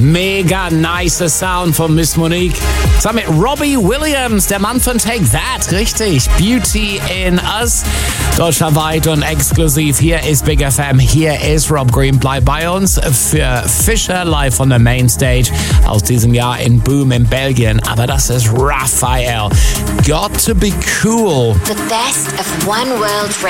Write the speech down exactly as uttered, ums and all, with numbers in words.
Mega nicer Sound von Miss Monique. Zusammen mit Robbie Williams, der Mann von Take That. Richtig. Beauty in Us. Deutschlandweit und exklusiv. Hier ist Big F M. Hier ist Rob Green. Bleib bei uns für Fisher live on the Mainstage aus diesem Jahr in Boom in Belgien. Aber das ist Raphael. Got to be cool. The best of One World Radio.